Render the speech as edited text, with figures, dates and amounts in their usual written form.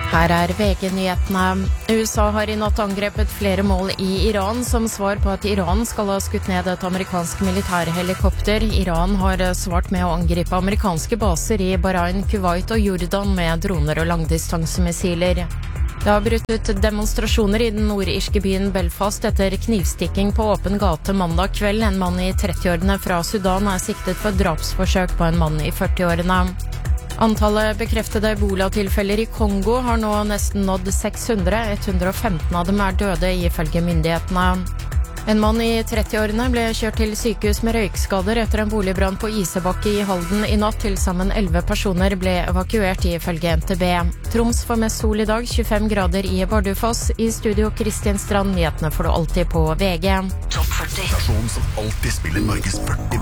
Her VG-nyhetene. USA har I natt angrepet flere mål I Iran som svar på at Iran skal ha skutt ned et amerikansk militærhelikopter. Iran har svart med å angripe amerikanske baser I Bahrain, Kuwait og Jordan med droner og langdistansemissiler. Det har brutt ut demonstrasjoner I den nordirske byen Belfast etter knivstikking på åpen gate mandag kveld. En mann I 30-årene fra Sudan siktet for drapsforsøk på en mann I 40-årene. Antallet bekreftede Ebola-tilfeller I Kongo har nå nesten nådd 600. 115 av dem døde ifølge myndighetene. En mann I 30-årene ble kjørt til sykehus med røykskader etter en boligbrann på Isebakke I Halden I natt. Til sammen 11 personer ble evakuert ifølge NTB. Troms får mest sol I dag, 25 grader I Bardufoss. I studio Kristin Strand, nyhetene får du alltid på VG. Topp 40. Stasjonen som alltid spiller Norges 40